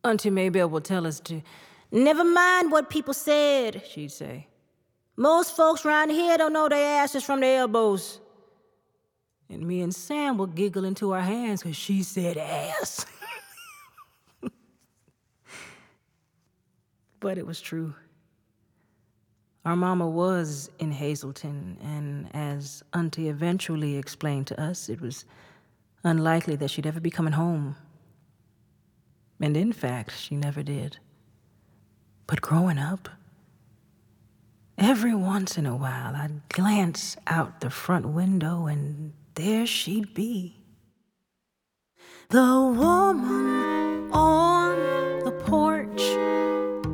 Auntie Maybelle will tell us to, "Never mind what people said," she'd say. "Most folks round here don't know their asses from their elbows." And me and Sam will giggle into our hands because she said ass. But it was true. Our mama was in Hazleton, and as Auntie eventually explained to us, it was unlikely that she'd ever be coming home. And in fact, she never did. But growing up, every once in a while, I'd glance out the front window and there she'd be. The woman on